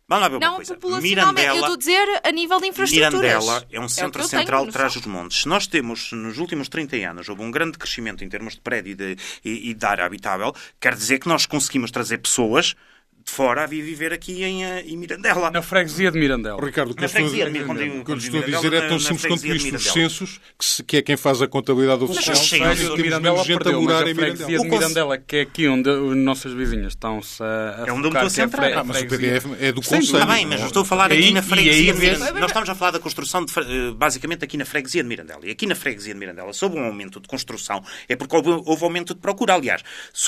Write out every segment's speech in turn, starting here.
Vamos lá ver uma Não coisa. populacionalmente, eu estou a dizer a nível de infraestruturas. Mirandela é um centro central de Trás-os-Montes. Se nós temos, nos últimos 30 anos, houve um grande crescimento em termos de prédio e de área habitável, quer dizer que nós conseguimos trazer pessoas de fora a vir viver aqui em Mirandela. Na freguesia de Mirandela. Ricardo, o que eu estou a dizer é tão simples quanto isto. Os censos, que é quem faz a contabilidade oficial, de Mirandela perdeu, mas a freguesia de Mirandela, que é aqui onde as nossas vizinhas estão-se a é onde eu estou a centrar. Mas o PDF é do Conselho. Está bem, mas eu estou a falar aqui na freguesia de Mirandela. Nós estamos a falar da construção, basicamente, aqui na freguesia de Mirandela. E aqui na freguesia de Mirandela, sob um aumento de construção, é porque houve aumento de procura. Aliás,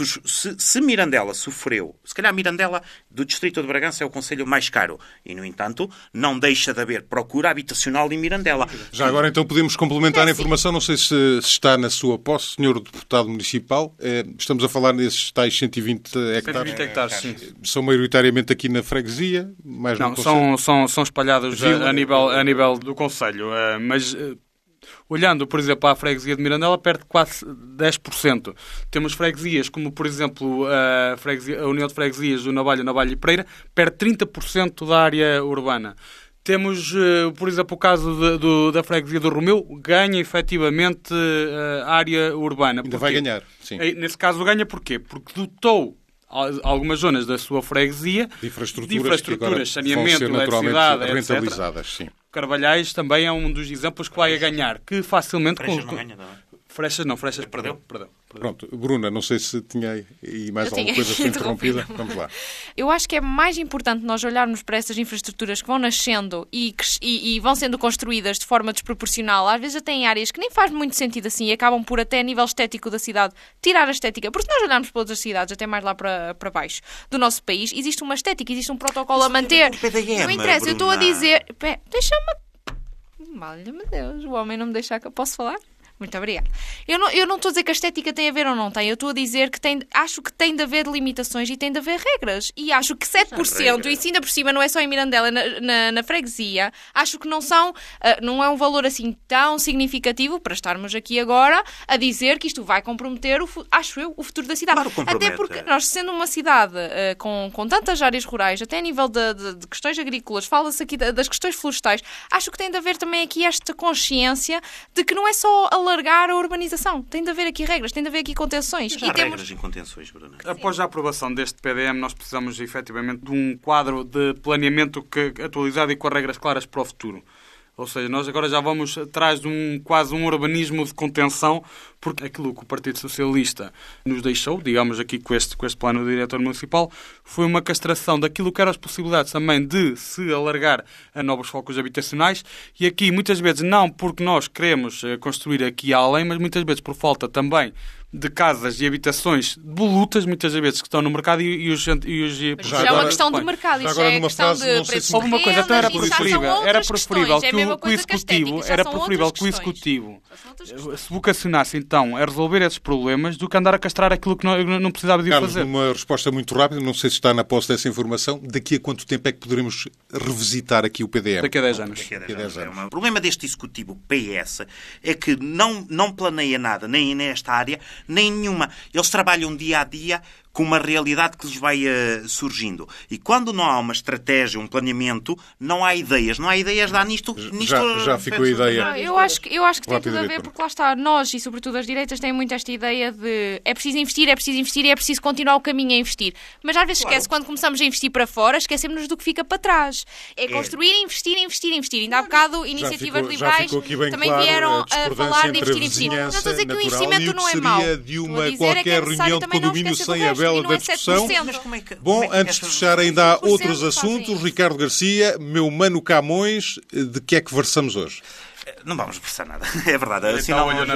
se Mirandela sofreu, se calhar Mirandela, do distrito de Bragança, é o concelho mais caro. E, no entanto, não deixa de haver procura habitacional em Mirandela. Já agora, então, podemos complementar a informação. Não sei se está na sua posse, senhor deputado municipal. Estamos a falar nesses tais 120 hectares. 120 hectares, sim. São maioritariamente aqui na freguesia? Não, são espalhados a nível do concelho. Mas... olhando, por exemplo, à freguesia de Mirandela, perde quase 10%. Temos freguesias como, por exemplo, a União de Freguesias do Navalho e Pereira, perde 30% da área urbana. Temos, por exemplo, o caso da freguesia do Romeu, ganha efetivamente a área urbana. Ainda vai ganhar, sim. Nesse caso ganha porquê? Porque dotou algumas zonas da sua freguesia de infraestruturas, saneamento, eletricidade, rentabilizadas, etc. Sim. Carvalhais também é um dos exemplos que vai a ganhar, que facilmente... Freixas não ganha, não é? Freixas perdeu. Pronto, Bruna, não sei se tinha e mais alguma coisa foi interrompida. Vamos lá. Eu acho que é mais importante nós olharmos para essas infraestruturas que vão nascendo e vão sendo construídas de forma desproporcional, às vezes até em áreas que nem faz muito sentido assim e acabam por até a nível estético da cidade tirar a estética. Porque se nós olharmos para outras cidades, até mais lá para baixo do nosso país, existe uma estética, existe um protocolo a manter. Não interessa, Bruna. Eu estou a dizer... Deixa-me... Valha-me Deus, o homem não me deixa... Posso falar? Muito obrigada. Eu não estou a dizer que a estética tem a ver ou não tem. Eu estou a dizer que acho que tem de haver limitações e tem de haver regras. E acho que 7%, e se ainda por cima não é só em Mirandela, na freguesia, acho que não é um valor assim tão significativo para estarmos aqui agora a dizer que isto vai comprometer, o futuro da cidade. Claro, até porque nós, sendo uma cidade com tantas áreas rurais, até a nível de questões agrícolas, fala-se aqui das questões florestais, acho que tem de haver também aqui esta consciência de que não é só alargar a urbanização. Tem de haver aqui regras, tem de haver aqui contenções. Já há regras em contenções, Bruna. Após a aprovação deste PDM, nós precisamos efetivamente de um quadro de planeamento atualizado e com regras claras para o futuro. Ou seja, nós agora já vamos atrás de quase um urbanismo de contenção, porque aquilo que o Partido Socialista nos deixou, digamos aqui com este plano do diretor municipal, foi uma castração daquilo que eram as possibilidades também de se alargar a novos focos habitacionais, e aqui muitas vezes não porque nós queremos construir aqui além, mas muitas vezes por falta também de casas e habitações volutas, muitas vezes, que estão no mercado e os já é uma questão de mercado, isso é questão de preços de uma coisa, então era preferível que o Executivo se vocacionasse então a resolver esses problemas do que andar a castrar aquilo que não precisava de fazer. Uma resposta muito rápida, não sei se está na posse dessa informação, daqui a quanto tempo é que poderemos revisitar aqui o PDM? Daqui a 10 anos. O problema deste Executivo PS é que não planeia nada, nem nesta área, nem nenhuma. Eles trabalham dia a dia com uma realidade que lhes vai surgindo. E quando não há uma estratégia, um planeamento, não há ideias. Não há ideias, dá nisto já ficou a ideia. Eu acho que tem tudo a ver, porque lá está, nós e sobretudo as direitas têm muito esta ideia de é preciso investir e é preciso continuar o caminho a investir. Mas às vezes esquece, quando começamos a investir para fora, esquecemos do que fica para trás. É construir, investir. Ainda há bocado iniciativas liberais também vieram a falar de investir. Não estou a dizer que o investimento não é mau. De uma qualquer reunião de condomínio sem a bela da discussão. Bom, antes de fechar, ainda há outros assuntos. Ricardo Garcia, meu mano Camões, de que é que versamos hoje? Não vamos versar nada, é verdade. Assim,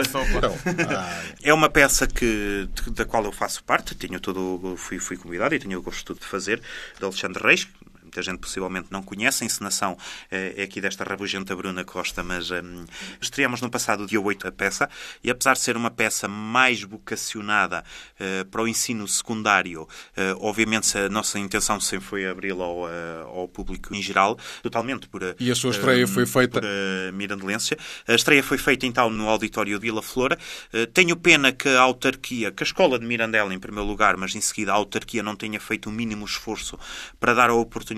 é uma peça da qual eu faço parte, fui convidado e tenho o gosto de fazer, de Alexandre Reis. Muita gente possivelmente não conhece. A encenação é aqui desta rabugenta Bruna Costa, mas estreamos no passado dia 8 a peça, e apesar de ser uma peça mais vocacionada para o ensino secundário, obviamente a nossa intenção sempre foi abri-la ao público em geral, totalmente E a sua estreia foi feita? Por mirandelense. A estreia foi feita então no auditório de Vila Flora. Tenho pena que a autarquia, que a Escola de Mirandela em primeiro lugar, mas em seguida a autarquia não tenha feito o mínimo esforço para dar a oportunidade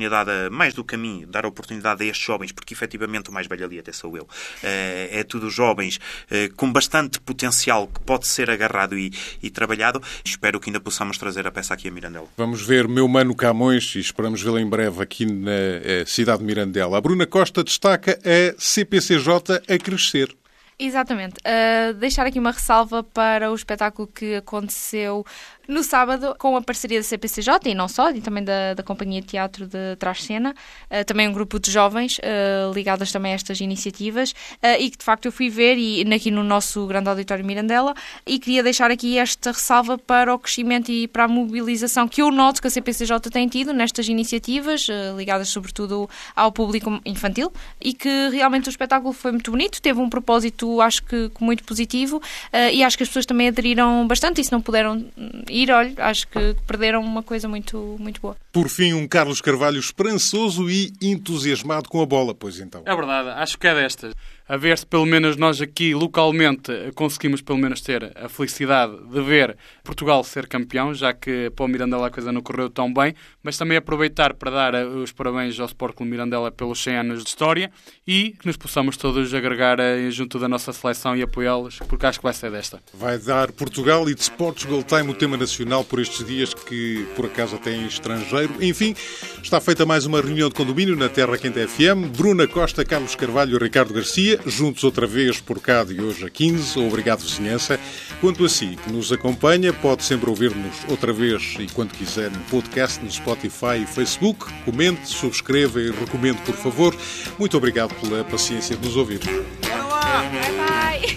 oportunidade, mais do que a mim, dar a oportunidade a estes jovens, porque efetivamente o mais velho ali até sou eu. É tudo jovens com bastante potencial que pode ser agarrado e trabalhado. Espero que ainda possamos trazer a peça aqui a Mirandela. Vamos ver Meu Mano Camões e esperamos vê-la em breve aqui na cidade de Mirandela. A Bruna Costa destaca a CPCJ a crescer. Exatamente. Deixar aqui uma ressalva para o espetáculo que aconteceu no sábado com a parceria da CPCJ e não só, e também da Companhia de Teatro de Trás-Cena, também um grupo de jovens ligadas também a estas iniciativas e que de facto eu fui ver aqui no nosso grande auditório Mirandela e queria deixar aqui esta ressalva para o crescimento e para a mobilização que eu noto que a CPCJ tem tido nestas iniciativas ligadas sobretudo ao público infantil e que realmente o espetáculo foi muito bonito, teve um propósito acho que muito positivo e acho que as pessoas também aderiram bastante e se não puderam olha, acho que perderam uma coisa muito, muito boa. Por fim, um Carlos Carvalho esperançoso e entusiasmado com a bola, pois então. É verdade, acho que é destas. A ver se pelo menos nós aqui localmente conseguimos pelo menos ter a felicidade de ver Portugal ser campeão, já que para o Mirandela a coisa não correu tão bem, mas também aproveitar para dar os parabéns ao Sport Clube Mirandela pelos 100 anos de história e que nos possamos todos agregar junto da nossa seleção e apoiá-los, porque acho que vai ser desta. Vai dar Portugal e de Sports Gold Time o tema nacional por estes dias que por acaso até em estrangeiro. Enfim, está feita mais uma reunião de condomínio na Terra Quente FM. Bruna Costa, Carlos Carvalho e Ricardo Garcia, juntos outra vez por cá de hoje a 15. Obrigado, vizinhança. Quanto a si, que nos acompanha, pode sempre ouvir-nos outra vez e quando quiser no podcast, no Spotify e Facebook. Comente, subscreva e recomende, por favor. Muito obrigado pela paciência de nos ouvir. Bye, bye.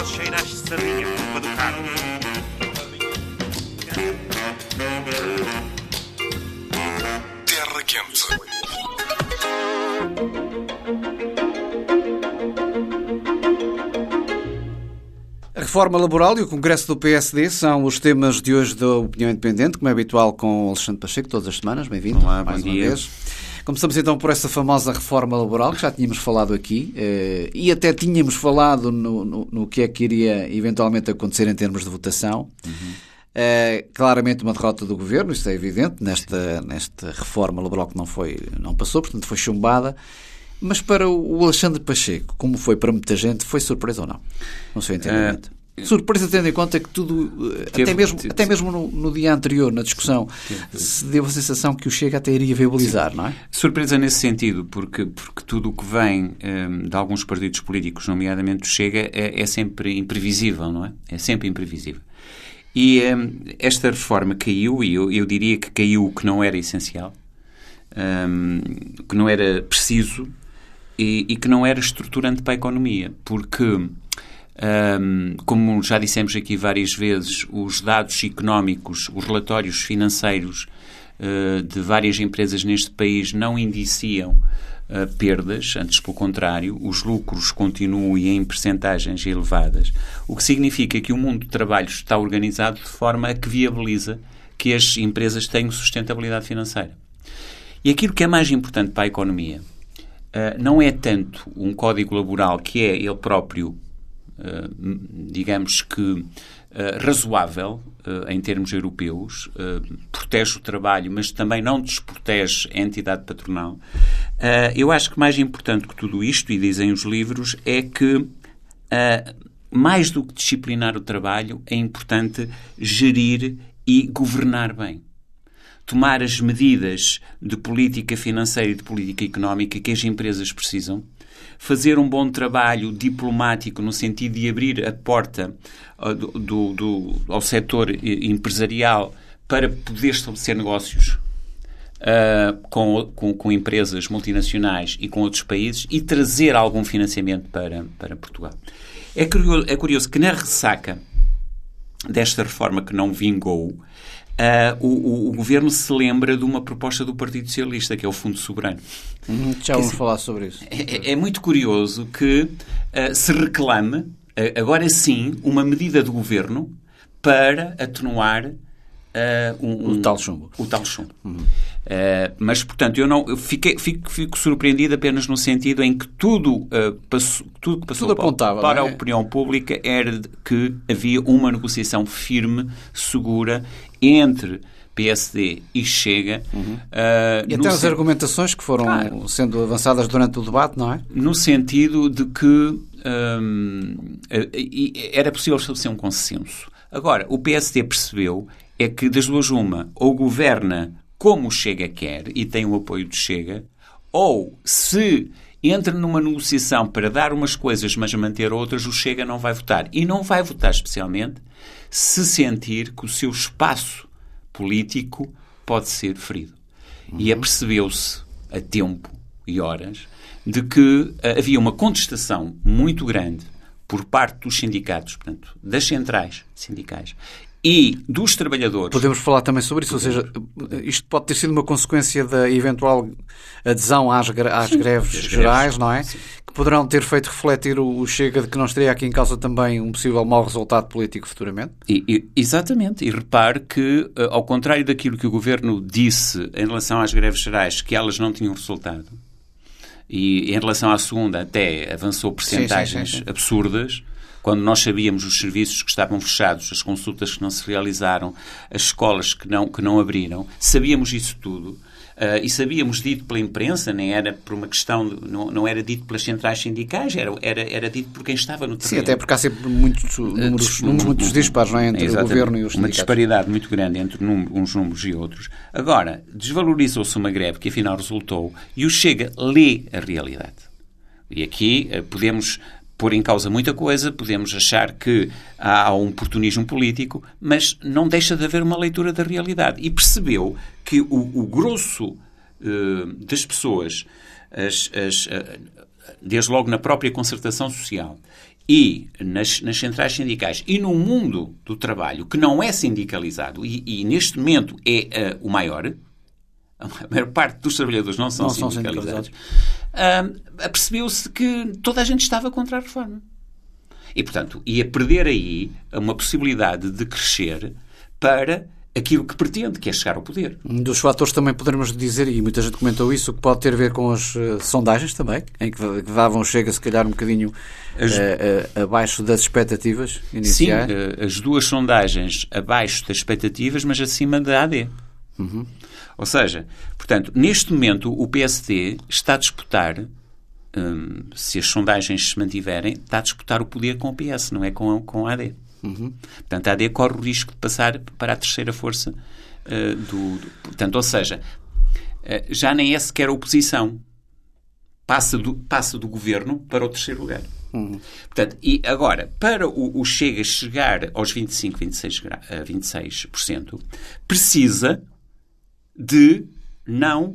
Terra Quente. A reforma laboral e o Congresso do PSD são os temas de hoje da Opinião Independente, como é habitual com Alexandre Pacheco, todas as semanas. Bem-vindo. Olá, mais bom uma dia. vez. Começamos então por essa famosa reforma laboral, que já tínhamos falado aqui, e até tínhamos falado no que é que iria eventualmente acontecer em termos de votação. Claramente uma derrota do Governo, isso é evidente, nesta reforma laboral que não passou, portanto foi chumbada. Mas para o Alexandre Pacheco, como foi para muita gente, foi surpresa ou não? No seu entendimento? Surpresa tendo em conta que tudo, até mesmo no dia anterior, na discussão, se deu a sensação que o Chega até iria viabilizar, não é? Surpresa nesse sentido, porque tudo o que vem de alguns partidos políticos, nomeadamente o Chega, é sempre imprevisível, não é? É sempre imprevisível. E esta reforma caiu, e eu diria que caiu o que não era essencial, que não era preciso e que não era estruturante para a economia, porque, como já dissemos aqui várias vezes, os dados económicos, os relatórios financeiros de várias empresas neste país não indiciam perdas, antes pelo contrário, os lucros continuam e em percentagens elevadas, o que significa que o mundo do trabalho está organizado de forma a que viabiliza que as empresas tenham sustentabilidade financeira. E aquilo que é mais importante para a economia não é tanto um código laboral que é ele próprio, digamos que razoável em termos europeus, protege o trabalho, mas também não desprotege a entidade patronal. Eu acho que mais importante que tudo isto, e dizem os livros, é que mais do que disciplinar o trabalho, é importante gerir e governar bem. Tomar as medidas de política financeira e de política económica que as empresas precisam, fazer um bom trabalho diplomático no sentido de abrir a porta ao setor empresarial para poder estabelecer negócios com empresas multinacionais e com outros países e trazer algum financiamento para Portugal. É curioso que na ressaca desta reforma que não vingou, o Governo se lembra de uma proposta do Partido Socialista, que é o Fundo Soberano. Já vamos falar sobre isso. É muito curioso que se reclame, agora sim, uma medida do Governo para atenuar o tal chumbo. Mas, portanto, eu fico surpreendido apenas no sentido em que tudo que passou para a opinião pública era que havia uma negociação firme, segura, entre PSD e Chega. E até as argumentações que foram sendo avançadas durante o debate, não é? No sentido de que era possível estabelecer um consenso. Agora, o PSD percebeu é que das duas uma, ou governa como o Chega quer e tem o apoio do Chega, ou se entra numa negociação para dar umas coisas mas manter outras, o Chega não vai votar. E não vai votar especialmente se sentir que o seu espaço político pode ser ferido. E apercebeu-se a tempo e horas de que havia uma contestação muito grande por parte dos sindicatos, portanto, das centrais sindicais e dos trabalhadores. Podemos falar também sobre isso, ou seja, isto pode ter sido uma consequência da eventual adesão às greves gerais, não é? Sim. Que poderão ter feito refletir o Chega de que não estaria aqui em causa também um possível mau resultado político futuramente? Exatamente. E repare que, ao contrário daquilo que o Governo disse em relação às greves gerais, que elas não tinham resultado, e em relação à segunda até avançou percentagens absurdas, quando nós sabíamos os serviços que estavam fechados, as consultas que não se realizaram, as escolas que não abriram, sabíamos isso tudo. E sabíamos dito pela imprensa, nem era por uma questão, não era dito pelas centrais sindicais, era dito por quem estava no terreno. Sim, até porque há sempre muitos números muito dispares, não é, entre o Governo e os sindicatos. Uma disparidade muito grande entre uns números e outros. Agora, desvalorizou-se uma greve que afinal resultou e o Chega lê a realidade. E aqui podemos pôr em causa muita coisa, podemos achar que há um oportunismo político, mas não deixa de haver uma leitura da realidade. E percebeu que o grosso das pessoas, desde logo na própria concertação social e nas centrais sindicais e no mundo do trabalho, que não é sindicalizado e neste momento é o maior, a maior parte dos trabalhadores não são sindicalizados, apercebeu-se que toda a gente estava contra a reforma. E, portanto, ia perder aí uma possibilidade de crescer para aquilo que pretende, que é chegar ao poder. Um dos fatores também poderemos dizer, e muita gente comentou isso, que pode ter a ver com as sondagens também, em que davam Chega se calhar um bocadinho abaixo das expectativas iniciais. Sim, as duas sondagens abaixo das expectativas, mas acima da AD. Ou seja, portanto, neste momento o PSD está a disputar, se as sondagens se mantiverem, está a disputar o poder com o PS, não é com a AD. Portanto, a AD corre o risco de passar para a terceira força portanto, ou seja, já nem é sequer a oposição. Passa do governo para o terceiro lugar. Portanto, e agora, para o Chega chegar aos 26%, precisa de não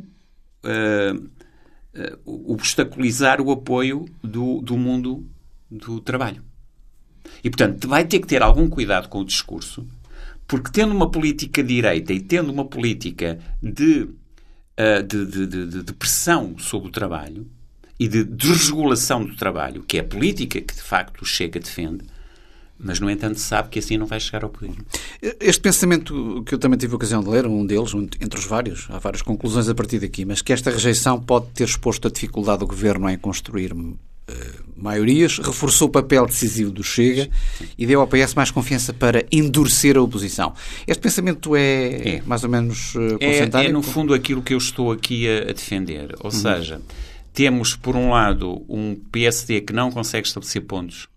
obstaculizar o apoio do mundo do trabalho. E, portanto, vai ter que ter algum cuidado com o discurso, porque tendo uma política de direita e tendo uma política de pressão sobre o trabalho e de desregulação do trabalho, que é a política que, de facto, o Chega defende, mas, no entanto, sabe que assim não vai chegar ao poder. Este pensamento que eu também tive a ocasião de ler, um deles, entre os vários, há várias conclusões a partir daqui, mas que esta rejeição pode ter exposto a dificuldade do Governo em construir maiorias, reforçou o papel decisivo do Chega e deu ao PS mais confiança para endurecer a oposição. Este pensamento é mais ou menos concentrado? É, no fundo, aquilo que eu estou aqui a defender. Ou seja, temos, por um lado, um PSD que não consegue estabelecer pontos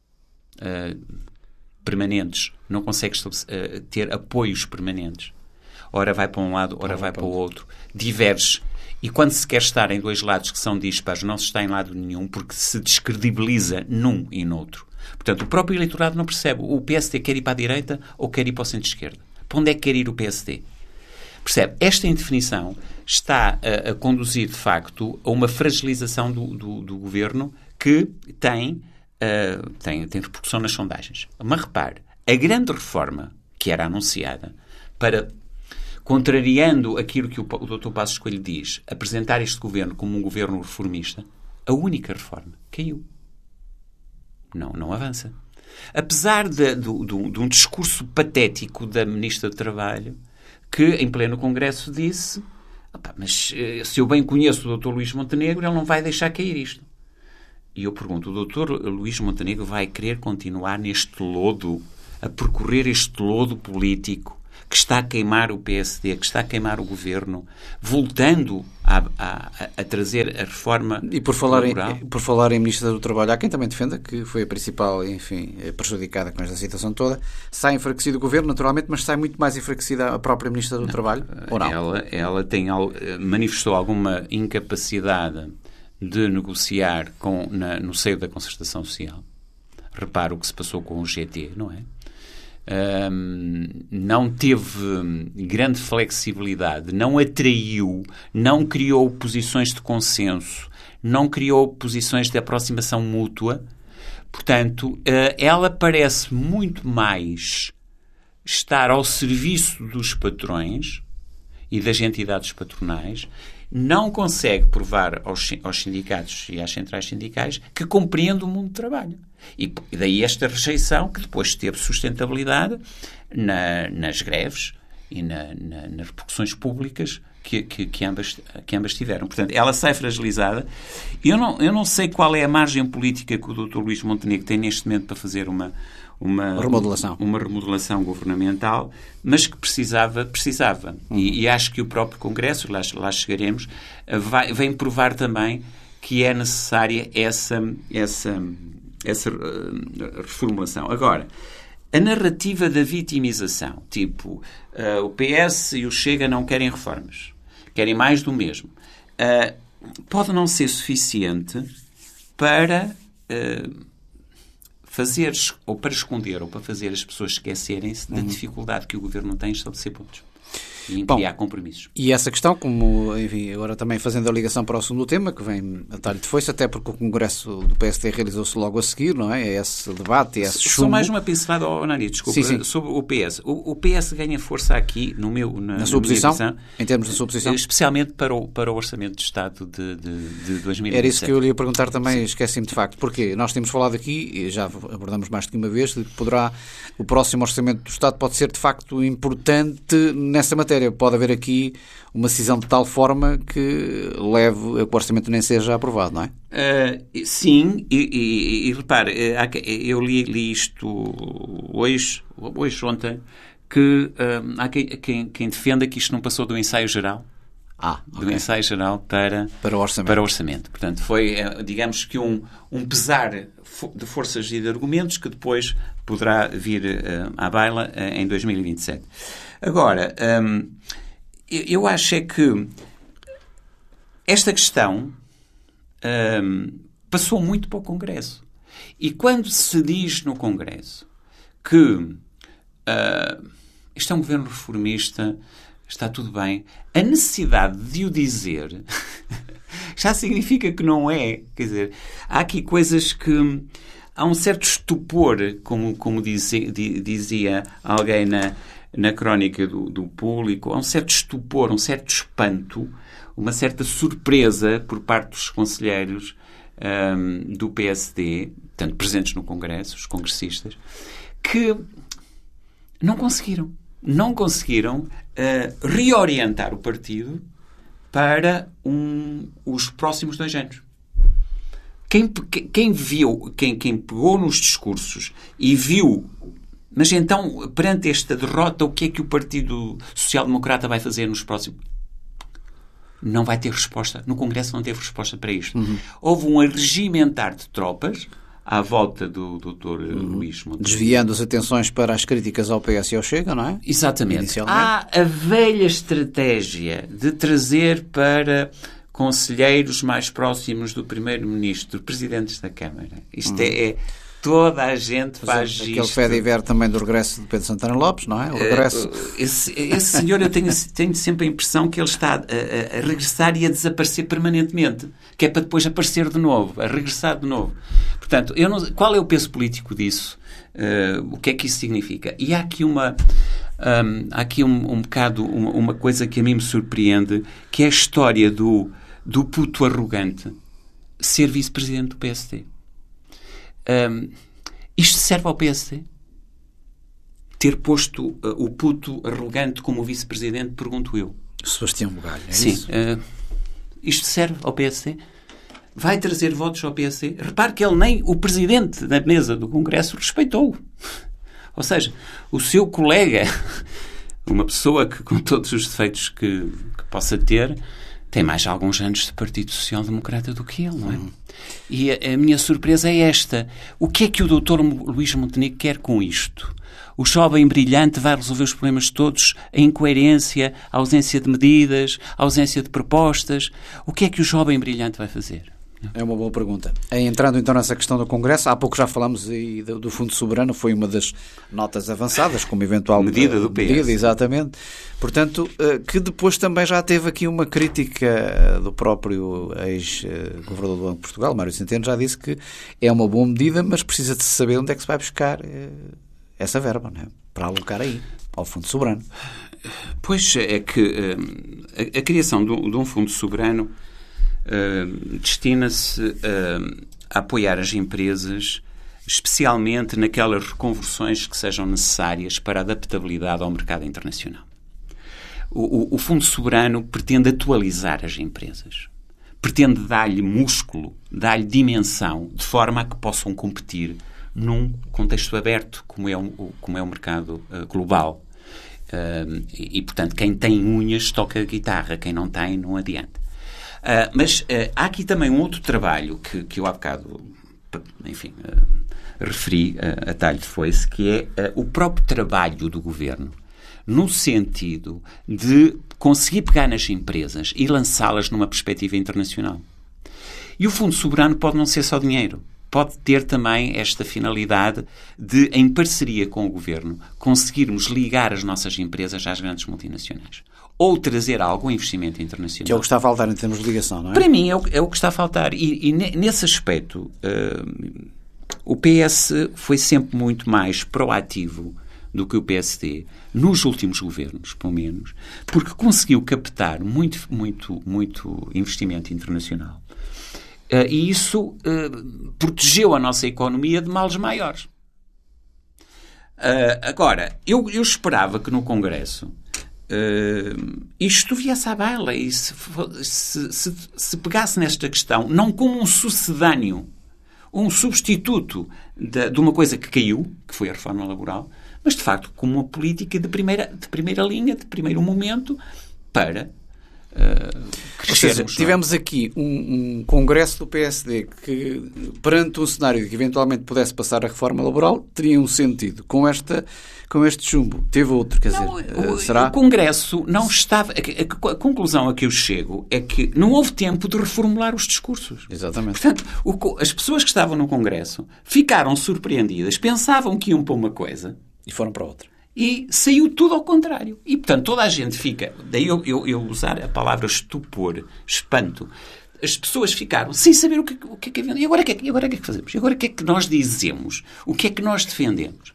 permanentes, não consegue ter apoios permanentes. Ora vai para um lado, ora vai para o outro. Diverge. E quando se quer estar em dois lados que são dispares, não se está em lado nenhum, porque se descredibiliza num e noutro. Portanto, o próprio eleitorado não percebe. O PSD quer ir para a direita ou quer ir para o centro-esquerda? Para onde é que quer ir o PSD? Percebe? Esta indefinição está a conduzir, de facto, a uma fragilização do governo que tem repercussão nas sondagens. Mas repare, a grande reforma que era anunciada para, contrariando aquilo que o Dr. Passos Coelho diz, apresentar este governo como um governo reformista, a única reforma caiu. Não avança. Apesar de um discurso patético da Ministra do Trabalho, que em pleno Congresso disse: mas se eu bem conheço o Dr. Luís Montenegro, ele não vai deixar cair isto. E eu pergunto, o Dr. Luís Montenegro vai querer continuar neste lodo, a percorrer este lodo político, que que está a queimar o PSD, que está a queimar o governo, voltando a trazer a reforma laboral. Por falar em Ministra do Trabalho, há quem também defenda que foi a principal, enfim, prejudicada com esta situação toda. Sai enfraquecido o governo, naturalmente, mas sai muito mais enfraquecida a própria Ministra do Trabalho, ou não? Ela manifestou alguma incapacidade de negociar no seio da concertação social. Repara o que se passou com o GT, não é? Não teve grande flexibilidade, não atraiu, não criou posições de consenso, não criou posições de aproximação mútua. Portanto, ela parece muito mais estar ao serviço dos patrões e das entidades patronais. Não consegue provar aos sindicatos e às centrais sindicais que compreende o mundo do trabalho. E daí esta rejeição que depois teve sustentabilidade nas greves e nas repercussões públicas que ambas tiveram. Portanto, ela sai fragilizada. Eu não sei qual é a margem política que o Dr. Luís Montenegro tem neste momento para fazer uma remodelação governamental, mas que precisava. E acho que o próprio Congresso, lá chegaremos, vem provar também que é necessária essa reformulação. Agora, a narrativa da vitimização, tipo, o PS e o Chega não querem reformas, querem mais do mesmo, pode não ser suficiente para ou para esconder, ou para fazer as pessoas esquecerem-se da dificuldade que o Governo tem em estabelecer pontos e em criar compromissos. E essa questão, como, enfim, agora também fazendo a ligação para o segundo tema, que vem a talho de foice, até porque o Congresso do PSD realizou-se logo a seguir, não é? É esse debate, é esse chumbo. Só mais uma pincelada, Nani, desculpa, sim. Sobre o PS. O PS ganha força aqui, na sua posição, em termos da sua posição? Especialmente para o Orçamento de Estado de 2017. Era isso que eu lhe ia perguntar também, esqueci-me de facto. Porque nós temos falado aqui, e já abordamos mais do que uma vez, de que o próximo Orçamento do Estado pode ser de facto importante nessa matéria. Pode haver aqui uma decisão de tal forma que leve a que o orçamento nem seja aprovado, não é? Sim, e repare, eu li isto ontem, que há quem defenda que isto não passou do ensaio geral. Do ensaio geral para o orçamento. Portanto, foi, digamos que um pesar de forças e de argumentos que depois poderá vir à baila em 2027. Agora, eu acho é que esta questão passou muito para o Congresso. E quando se diz no Congresso que isto é um governo reformista, está tudo bem, a necessidade de o dizer já significa que não é. Quer dizer, há aqui coisas que... Há um certo estupor, como dizia alguém na crónica do Público, há um certo estupor, um certo espanto, uma certa surpresa por parte dos conselheiros do PSD, tanto presentes no Congresso, os congressistas, que não conseguiram reorientar o partido para os próximos 2 anos. Quem pegou nos discursos e viu, mas então, perante esta derrota, o que é que o Partido Social Democrata vai fazer nos próximos? Não vai ter resposta. No Congresso não teve resposta para isto. Houve um arregimentar de tropas à volta do Dr. Luís Montenegro. Desviando as atenções para as críticas ao PS e ao Chega, não é? Exatamente. Há a velha estratégia de trazer para conselheiros mais próximos do Primeiro-Ministro, presidentes da Câmara. Isto é toda a gente faz isto. Aquele fé de ver também do regresso de Pedro Santana Lopes, não é? O regresso... Esse senhor, eu tenho sempre a impressão que ele está a regressar e a desaparecer permanentemente, que é para depois aparecer de novo, a regressar de novo. Portanto, qual é o peso político disso? O que é que isso significa? E há aqui um bocado uma coisa que a mim me surpreende, que é a história do puto arrogante ser vice-presidente do PSD. Isto serve ao PSD? Ter posto o puto arrogante como vice-presidente, pergunto eu. Sebastião Bugalho, é Sim, isso? Isto serve ao PSD? Vai trazer votos ao PSD? Repare que ele nem o presidente da mesa do Congresso respeitou. Ou seja, o seu colega Uma pessoa que, com todos os defeitos que possa ter, tem mais alguns anos de Partido Social Democrata do que ele, não é? E a minha surpresa é esta. O que é que o Dr. Luís Montenegro quer com isto? O jovem brilhante vai resolver os problemas todos, a incoerência, a ausência de medidas, a ausência de propostas. O que é que o jovem brilhante vai fazer? É uma boa pergunta. Entrando então nessa questão do Congresso, há pouco já falámos aí do Fundo Soberano, foi uma das notas avançadas, como eventual medida do PS. Medida, exatamente. Portanto, que depois também já teve aqui uma crítica do próprio ex-governador do Banco de Portugal, Mário Centeno, já disse que é uma boa medida, mas precisa de se saber onde é que se vai buscar essa verba, não é? Para alocar aí, ao Fundo Soberano. Pois é que a criação de um Fundo Soberano destina-se a apoiar as empresas, especialmente naquelas reconversões que sejam necessárias para a adaptabilidade ao mercado internacional. O Fundo Soberano pretende atualizar as empresas, pretende dar-lhe músculo, dar-lhe dimensão, de forma a que possam competir num contexto aberto, como é o mercado global. E, portanto, quem tem unhas toca a guitarra, quem não tem, não adianta. Mas há aqui também um outro trabalho que eu há bocado, enfim, referi a talho de foice, que é o próprio trabalho do governo, no sentido de conseguir pegar nas empresas e lançá-las numa perspectiva internacional. E o Fundo Soberano pode não ser só dinheiro. Pode ter também esta finalidade de, em parceria com o governo, conseguirmos ligar as nossas empresas às grandes multinacionais. Ou trazer algum investimento internacional. Que é o que está a faltar em termos de ligação, não é? Para mim é o que está a faltar. E nesse aspecto, o PS foi sempre muito mais proativo do que o PSD, nos últimos governos, pelo menos, porque conseguiu captar muito investimento internacional. E isso protegeu a nossa economia de males maiores. Agora, eu esperava que no Congresso isto viesse à baila e se pegasse nesta questão, não como um sucedâneo, um substituto de uma coisa que caiu, que foi a reforma laboral, mas de facto como uma política de primeira linha, de primeiro momento, para crescermos. Ou seja, tivemos aqui um congresso do PSD que, perante um cenário que eventualmente pudesse passar a reforma laboral, teria um sentido. Com este chumbo, teve outro, quer dizer, será? O congresso não estava... A conclusão a que eu chego é que não houve tempo de reformular os discursos. Exatamente. Portanto, as pessoas que estavam no congresso ficaram surpreendidas, pensavam que iam para uma coisa... E foram para outra. E saiu tudo ao contrário. E, portanto, toda a gente fica... Daí eu usar a palavra estupor, espanto. As pessoas ficaram sem saber o que é que havia. E agora o que é que fazemos? E agora o que é que nós dizemos? O que é que nós defendemos?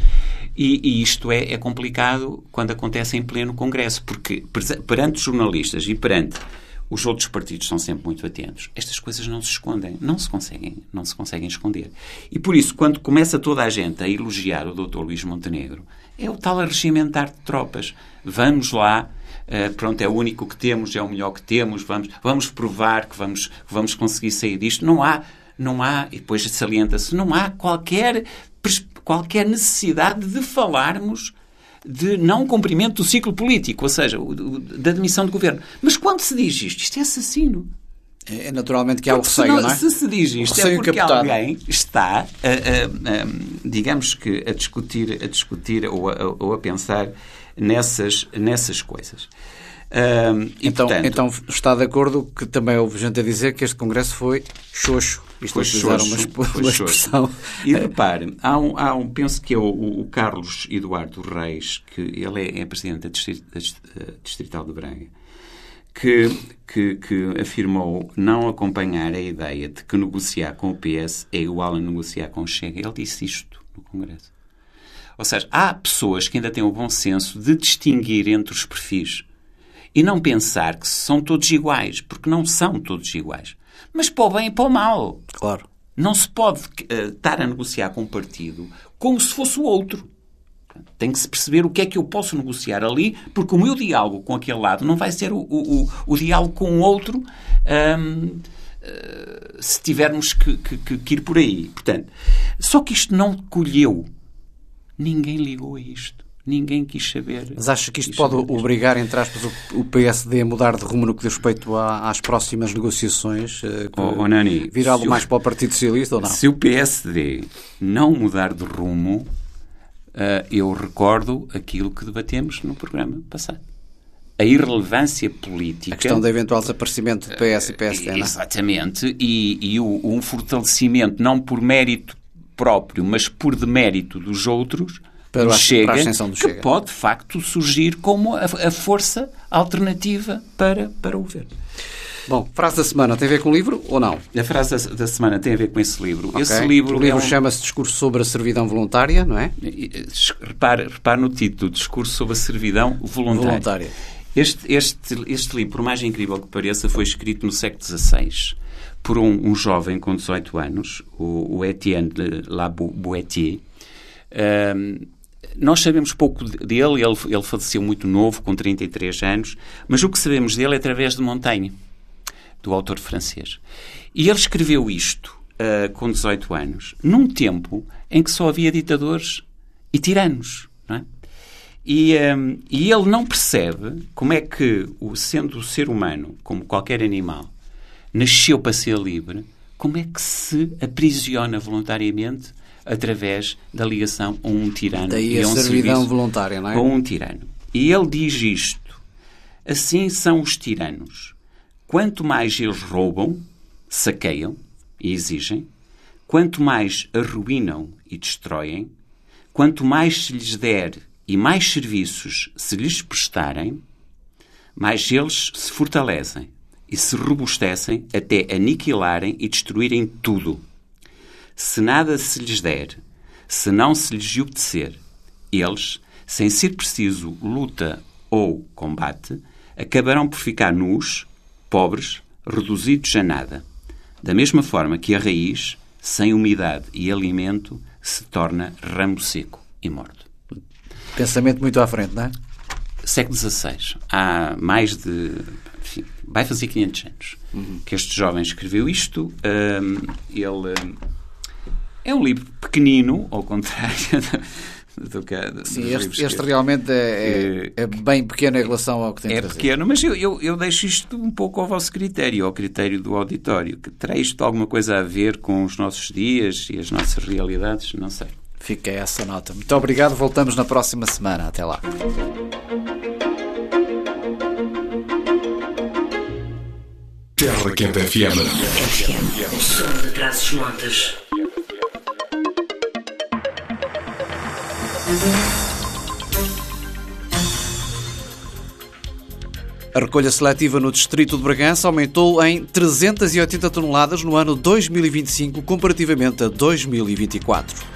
E isto é complicado quando acontece em pleno Congresso, porque perante os jornalistas e perante os outros partidos são sempre muito atentos. Estas coisas não se escondem, não se conseguem esconder. E por isso, quando começa toda a gente a elogiar o Dr. Luís Montenegro, é o tal arregimentar de tropas. Vamos lá, pronto, é o único que temos, é o melhor que temos, vamos provar que vamos conseguir sair disto. Não há, e depois salienta-se, não há qualquer necessidade de falarmos de não cumprimento do ciclo político, ou seja, da demissão do governo. Mas quando se diz isto é assassino. É naturalmente que há o receio, não é? Se diz isto é porque alguém está, digamos que, a discutir ou a pensar nessas coisas. Então está de acordo que também houve gente a dizer que este Congresso foi xoxo. Isto utilizar uma expressão. E repare, penso que é o Carlos Eduardo Reis, que ele é presidente da Distrital de Braga, que afirmou não acompanhar a ideia de que negociar com o PS é igual a negociar com o Chega. Ele disse isto no Congresso. Ou seja, há pessoas que ainda têm o bom senso de distinguir entre os perfis e não pensar que são todos iguais, porque não são todos iguais. Mas para o bem e para o mal. Claro. Não se pode estar a negociar com um partido como se fosse o outro. Tem que se perceber o que é que eu posso negociar ali, porque o meu diálogo com aquele lado não vai ser o diálogo com o outro se tivermos que ir por aí. Portanto, só que isto não colheu. Ninguém ligou a isto. Ninguém quis saber. Mas acha que isto pode obrigar, entre aspas, o PSD a mudar de rumo no que diz respeito às próximas negociações? Nani, virá-lo mais para o Partido Socialista ou não? Se o PSD não mudar de rumo, eu recordo aquilo que debatemos no programa passado. A irrelevância política... A questão do eventual desaparecimento do PS e PSD, não é? Exatamente. E um fortalecimento, não por mérito próprio, mas por demérito dos outros... Para a Chega, ascensão do Chega. Que pode, de facto, surgir como a força alternativa para o governo. Bom, frase da semana tem a ver com o livro ou não? A frase da semana tem a ver com esse livro. Okay. Esse livro o livro chama-se Discurso sobre a Servidão Voluntária, não é? Repare no título, Discurso sobre a Servidão Voluntária. Este livro, por mais incrível que pareça, foi escrito no século XVI por um jovem com 18 anos, o Etienne Laboulaye. Nós sabemos pouco dele, ele faleceu muito novo, com 33 anos, mas o que sabemos dele é através de Montaigne, do autor francês. E ele escreveu isto com 18 anos, num tempo em que só havia ditadores e tiranos, não é? E ele não percebe como é que, sendo o ser humano, como qualquer animal, nasceu para ser livre, como é que se aprisiona voluntariamente através da ligação a um tirano. Daí e a um servidão voluntária, não é? A um tirano. E ele diz isto: assim são os tiranos. Quanto mais eles roubam, saqueiam e exigem, quanto mais arruinam e destroem, quanto mais se lhes der e mais serviços se lhes prestarem, mais eles se fortalecem e se robustecem até aniquilarem e destruírem tudo. Se nada se lhes der, se não se lhes obedecer, eles, sem ser preciso luta ou combate, acabarão por ficar nus, pobres, reduzidos a nada. Da mesma forma que a raiz, sem umidade e alimento, se torna ramo seco e morto. Pensamento muito à frente, não é? Século XVI. Há mais de... Enfim, vai fazer 500 anos que este jovem escreveu isto. Ele... É um livro pequenino, ao contrário do que... Sim, este realmente é bem pequeno em relação ao que tem de fazer. É pequeno, mas eu deixo isto um pouco ao vosso critério, ao critério do auditório. Que terá isto alguma coisa a ver com os nossos dias e as nossas realidades? Não sei. Fica essa nota. Muito obrigado. Voltamos na próxima semana. Até lá. Terra Quente FM. O som de Trás-os-Montes. A recolha seletiva no distrito de Bragança aumentou em 380 toneladas no ano 2025, comparativamente a 2024.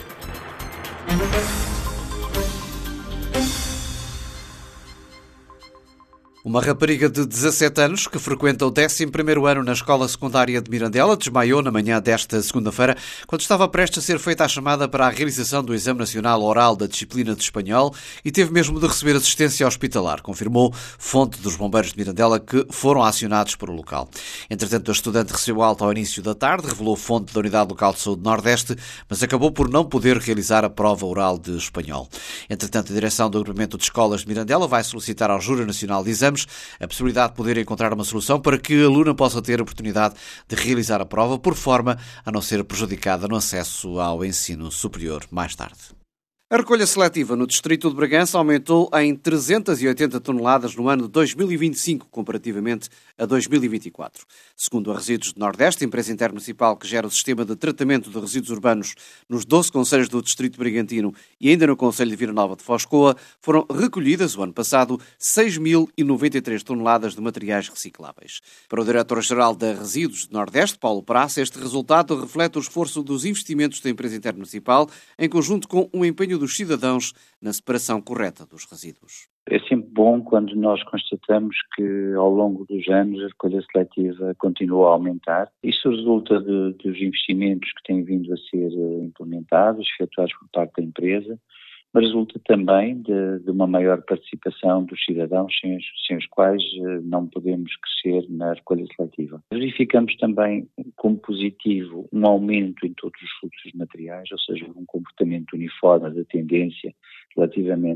Uma rapariga de 17 anos, que frequenta o 11º ano na escola secundária de Mirandela, desmaiou na manhã desta segunda-feira, quando estava prestes a ser feita a chamada para a realização do Exame Nacional Oral da disciplina de Espanhol e teve mesmo de receber assistência hospitalar, confirmou fonte dos bombeiros de Mirandela, que foram acionados para o local. Entretanto, a estudante recebeu alta ao início da tarde, revelou fonte da Unidade Local de Saúde Nordeste, mas acabou por não poder realizar a prova oral de Espanhol. Entretanto, a direção do Agrupamento de Escolas de Mirandela vai solicitar ao Júri Nacional de Exames a possibilidade de poder encontrar uma solução para que a aluna possa ter a oportunidade de realizar a prova, por forma a não ser prejudicada no acesso ao ensino superior mais tarde. A recolha seletiva no distrito de Bragança aumentou em 380 toneladas no ano de 2025, comparativamente a 2024. Segundo a Resíduos de Nordeste, empresa intermunicipal que gera o sistema de tratamento de resíduos urbanos nos 12 concelhos do distrito brigantino e ainda no concelho de Vila Nova de Foscoa, foram recolhidas o ano passado 6.093 toneladas de materiais recicláveis. Para o diretor-geral da Resíduos de Nordeste, Paulo Praça, este resultado reflete o esforço dos investimentos da empresa intermunicipal em conjunto com o empenho dos cidadãos na separação correta dos resíduos. É sempre bom quando nós constatamos que ao longo dos anos a recolha seletiva continua a aumentar. Isso resulta dos investimentos que têm vindo a ser implementados, efetuados por parte da empresa, mas resulta também de uma maior participação dos cidadãos, sem os quais não podemos crescer na recolha seletiva. Verificamos também como positivo um aumento em todos os fluxos de materiais, ou seja, um comportamento uniforme da tendência relativamente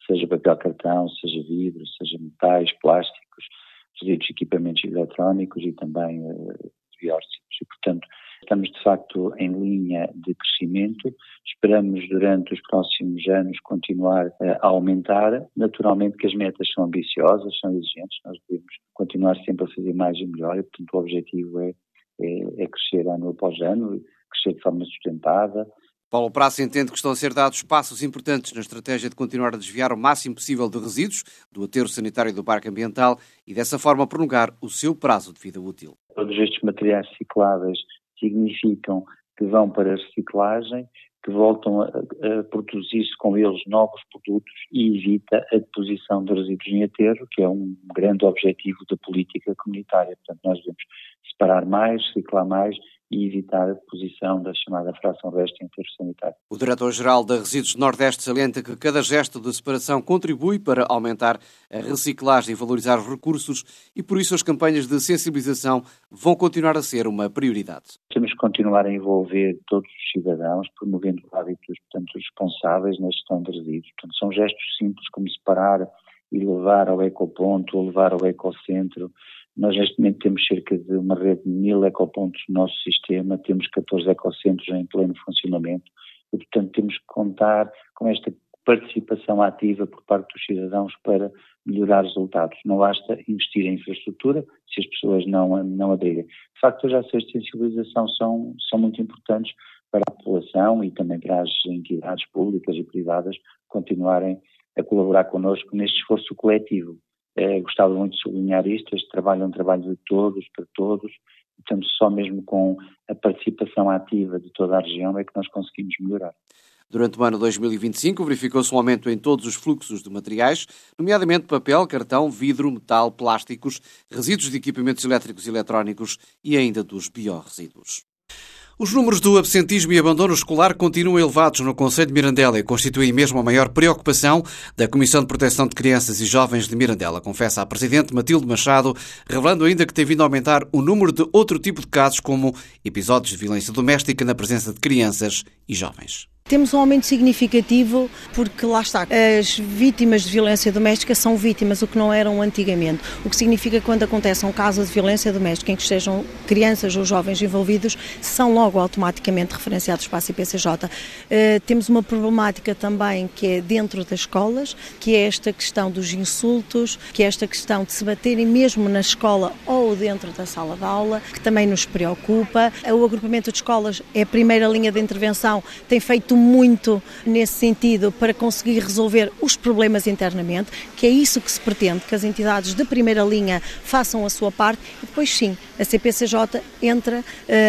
seja papel cartão, seja vidro, seja metais, plásticos, resíduos de equipamentos eletrónicos e também biócidos. E, portanto, estamos de facto em linha de crescimento, esperamos durante os próximos anos continuar a aumentar. Naturalmente que as metas são ambiciosas, são exigentes, nós devemos continuar sempre a fazer mais e melhor e, portanto, o objetivo é crescer ano após ano, crescer de forma sustentada. Paulo Praça entende que estão a ser dados passos importantes na estratégia de continuar a desviar o máximo possível de resíduos do aterro sanitário e do parque ambiental e dessa forma prolongar o seu prazo de vida útil. Todos estes materiais recicláveis significam que vão para a reciclagem, que voltam a produzir-se com eles novos produtos e evita a deposição de resíduos em aterro, que é um grande objetivo da política comunitária. Portanto, nós devemos separar mais, reciclar mais e evitar a deposição da chamada fração reste em aterro sanitário. O Diretor-Geral da Resíduos Nordeste salienta que cada gesto de separação contribui para aumentar a reciclagem e valorizar os recursos e, por isso, as campanhas de sensibilização vão continuar a ser uma prioridade. Temos que continuar a envolver todos os cidadãos, promovendo hábitos, portanto, responsáveis na gestão de resíduos. Portanto, são gestos simples como separar e levar ao ecoponto ou levar ao ecocentro. Nós, neste momento, temos cerca de uma rede de 1000 ecopontos no nosso sistema, temos 14 ecocentros em pleno funcionamento e, portanto, temos que contar com esta participação ativa por parte dos cidadãos para melhorar resultados. Não basta investir em infraestrutura se as pessoas não aderirem. De facto, as ações de sensibilização são muito importantes para a população e também para as entidades públicas e privadas continuarem a colaborar connosco neste esforço coletivo. Gostava muito de sublinhar isto, este trabalho é um trabalho de todos, para todos, portanto só mesmo com a participação ativa de toda a região é que nós conseguimos melhorar. Durante o ano 2025 verificou-se um aumento em todos os fluxos de materiais, nomeadamente papel, cartão, vidro, metal, plásticos, resíduos de equipamentos elétricos e eletrónicos e ainda dos biorresíduos. Os números do absentismo e abandono escolar continuam elevados no concelho de Mirandela e constituem mesmo a maior preocupação da Comissão de Proteção de Crianças e Jovens de Mirandela, confessa a Presidente Matilde Machado, revelando ainda que tem vindo a aumentar o número de outro tipo de casos, como episódios de violência doméstica na presença de crianças e jovens. Temos um aumento significativo porque, lá está, as vítimas de violência doméstica são vítimas, o que não eram antigamente. O que significa que quando acontece um caso de violência doméstica em que estejam crianças ou jovens envolvidos, são logo automaticamente referenciados para a CPCJ. Temos uma problemática também que é dentro das escolas, que é esta questão dos insultos, que é esta questão de se baterem mesmo na escola ou dentro da sala de aula, que também nos preocupa. O agrupamento de escolas é a primeira linha de intervenção, tem feito muito nesse sentido para conseguir resolver os problemas internamente, que é isso que se pretende, que as entidades de primeira linha façam a sua parte e depois sim, a CPCJ entra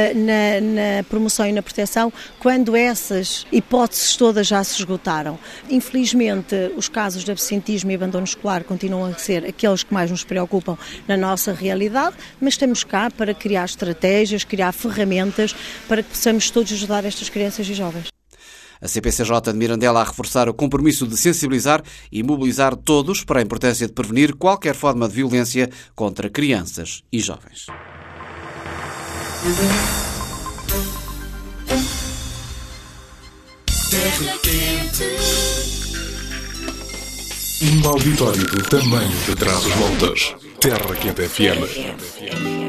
na promoção e na proteção quando essas hipóteses todas já se esgotaram. Infelizmente, os casos de absentismo e abandono escolar continuam a ser aqueles que mais nos preocupam na nossa realidade, mas estamos cá para criar estratégias, criar ferramentas para que possamos todos ajudar estas crianças e jovens. A CPCJ de Mirandela a reforçar o compromisso de sensibilizar e mobilizar todos para a importância de prevenir qualquer forma de violência contra crianças e jovens. Um auditório do tamanho de Trás-os-Montes. Terra Quente FM.